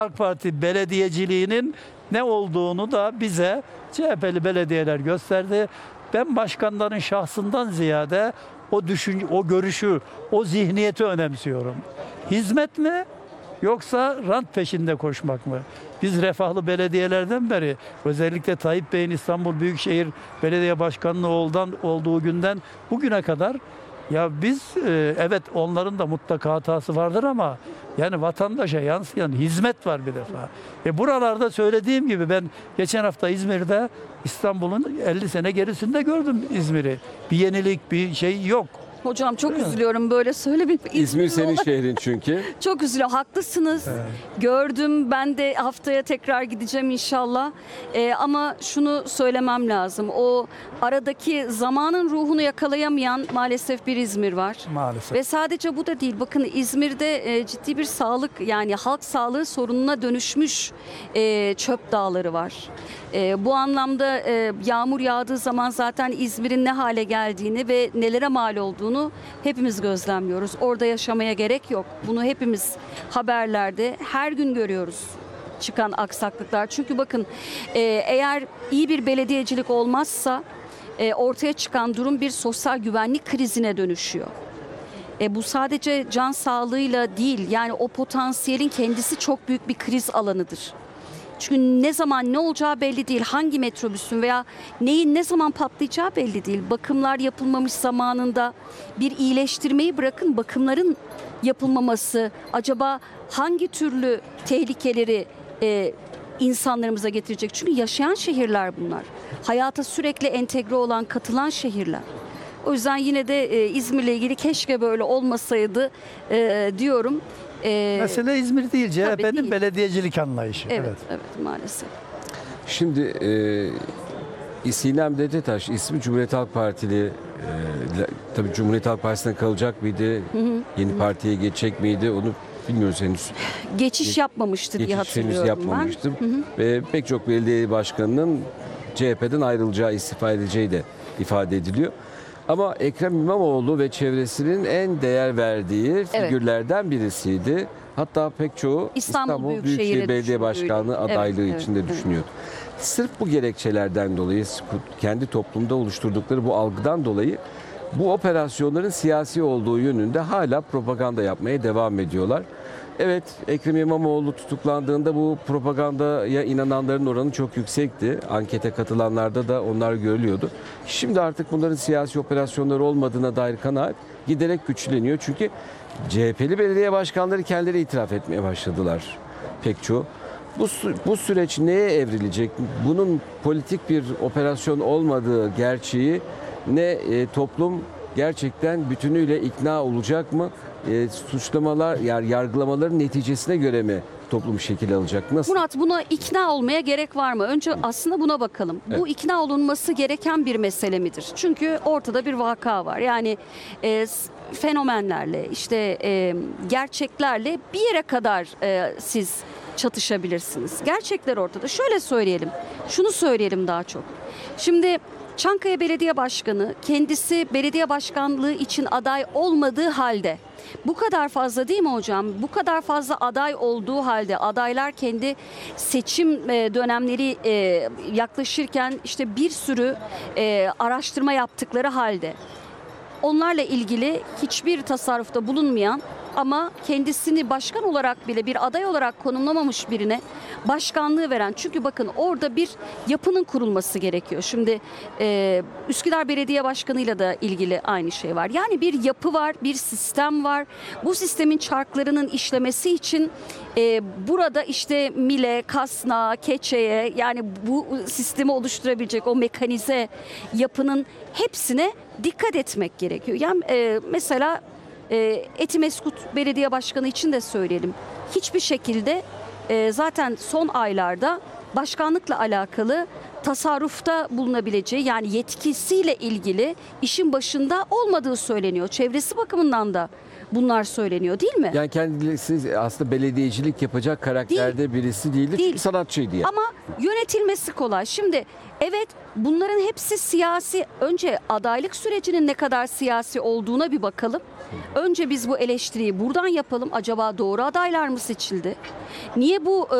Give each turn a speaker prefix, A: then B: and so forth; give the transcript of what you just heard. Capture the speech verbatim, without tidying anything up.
A: AK Parti belediyeciliğinin ne olduğunu da bize C H P'li belediyeler gösterdi. Ben başkanların şahsından ziyade o düşünce, o görüşü, o zihniyeti önemsiyorum. Hizmet mi yoksa rant peşinde koşmak mı? Biz refahlı belediyelerden beri, özellikle Tayyip Bey'in İstanbul Büyükşehir Belediye Başkanlığı oldan, olduğu günden bugüne kadar, ya biz e, evet onların da mutlaka hatası vardır ama yani vatandaşa yansıyan hizmet var bir defa. E buralarda söylediğim gibi ben geçen hafta İzmir'de, İstanbul'un elli sene gerisinde gördüm İzmir'i. Bir yenilik, bir şey yok.
B: Hocam çok üzülüyorum böyle söylemek.
C: İzmir senin şehrin çünkü.
B: Çok üzülüyorum. Haklısınız.
A: Evet.
B: Gördüm. Ben de haftaya tekrar gideceğim inşallah. Ee, ama şunu söylemem lazım. O aradaki zamanın ruhunu yakalayamayan maalesef bir İzmir var.
A: Maalesef.
B: Ve sadece bu da değil. Bakın İzmir'de e, ciddi bir sağlık, yani halk sağlığı sorununa dönüşmüş e, çöp dağları var. E, bu anlamda e, yağmur yağdığı zaman zaten İzmir'in ne hale geldiğini ve nelere mal olduğunu hepimiz gözlemliyoruz. Orada yaşamaya gerek yok. Bunu hepimiz haberlerde her gün görüyoruz, çıkan aksaklıklar. Çünkü bakın e, eğer iyi bir belediyecilik olmazsa e, ortaya çıkan durum bir sosyal güvenlik krizine dönüşüyor. E, bu sadece can sağlığıyla değil, yani o potansiyelin kendisi çok büyük bir kriz alanıdır. Çünkü ne zaman ne olacağı belli değil. Hangi metrobüsün veya neyin ne zaman patlayacağı belli değil. Bakımlar yapılmamış zamanında, bir iyileştirmeyi bırakın, bakımların yapılmaması acaba hangi türlü tehlikeleri e, insanlarımıza getirecek? Çünkü yaşayan şehirler bunlar. Hayata sürekli entegre olan, katılan şehirler. O yüzden yine de e, İzmir'le ilgili keşke böyle olmasaydı e, diyorum. E,
A: Mesele İzmir değil, C H
B: Tabii
A: P'nin
B: değil.
A: belediyecilik anlayışı.
B: evet,
A: Evet.
B: evet, maalesef.
C: Şimdi e, Sinem Dedetaş ismi Cumhuriyet Halk Partili, e, tabii Cumhuriyet Halk Partisi'ne kalacak mıydı? Hı hı. Yeni partiye geçecek miydi? Onu bilmiyoruz henüz.
B: Geçiş yapmamıştı diye
C: Geçiş henüz
B: hatırlıyorum
C: yapmamıştım.
B: ben. Hı hı.
C: Ve pek çok belediye başkanının C H P'den ayrılacağı, istifa edeceği de ifade ediliyor. Ama Ekrem İmamoğlu ve çevresinin en değer verdiği figürlerden birisiydi. Hatta pek çoğu
B: İstanbul
C: İstanbul,
B: Büyükşehir'i
C: Büyükşehir Belediye
B: düşündüğüyle.
C: Başkanlığı
B: Evet,
C: adaylığı
B: evet,
C: için de
B: evet.
C: düşünüyordu. Sırf bu gerekçelerden dolayı, kendi toplumda oluşturdukları bu algıdan dolayı bu operasyonların siyasi olduğu yönünde hala propaganda yapmaya devam ediyorlar. Evet, Ekrem İmamoğlu tutuklandığında bu propagandaya inananların oranı çok yüksekti. Ankete katılanlarda da onlar görülüyordu. Şimdi artık bunların siyasi operasyonlar olmadığına dair kanaat giderek güçleniyor. Çünkü C H P'li belediye başkanları kendileri itiraf etmeye başladılar pek çoğu. Bu, bu süreç neye evrilecek? Bunun politik bir operasyon olmadığı gerçeği ne e, toplum gerçekten bütünüyle ikna olacak mı? E, suçlamalar, yani yargılamaların neticesine göre mi toplum şekil alacak? Nasıl?
B: Murat, buna ikna olmaya gerek var mı? Önce aslında buna bakalım. Bu
C: Evet.
B: ikna olunması gereken bir mesele midir? Çünkü ortada bir vaka var. Yani e, fenomenlerle, işte e, gerçeklerle bir yere kadar e, siz çatışabilirsiniz. Gerçekler ortada. Şöyle söyleyelim. Şunu söyleyelim daha çok. Şimdi Çankaya Belediye Başkanı kendisi belediye başkanlığı için aday olmadığı halde, bu kadar fazla değil mi hocam? Bu kadar fazla aday olduğu halde, adaylar kendi seçim dönemleri yaklaşırken işte bir sürü araştırma yaptıkları halde, onlarla ilgili hiçbir tasarrufta bulunmayan ama kendisini başkan olarak bile bir aday olarak konumlamamış birine başkanlığı veren, çünkü bakın orada bir yapının kurulması gerekiyor. Şimdi e, Üsküdar Belediye Başkanı'yla da ilgili aynı şey var. Yani bir yapı var, bir sistem var. Bu sistemin çarklarının işlemesi için e, burada işte MİL'e, KASNA, KEÇE'ye, yani bu sistemi oluşturabilecek o mekanize yapının hepsine dikkat etmek gerekiyor. Yani e, mesela e, Etimeskut Belediye Başkanı için de söyleyelim. Hiçbir şekilde e, zaten son aylarda başkanlıkla alakalı tasarrufta bulunabileceği, yani yetkisiyle ilgili işin başında olmadığı söyleniyor. Çevresi bakımından da bunlar söyleniyor değil mi?
C: Yani kendisi aslında belediyecilik yapacak karakterde birisi değildi.
B: Değil.
C: Çünkü sanatçıydı yani.
B: Ama yönetilmesi kolay. Şimdi evet, bunların hepsi siyasi. Önce adaylık sürecinin ne kadar siyasi olduğuna bir bakalım. Önce biz bu eleştiriyi buradan yapalım. Acaba doğru adaylar mı seçildi? Niye bu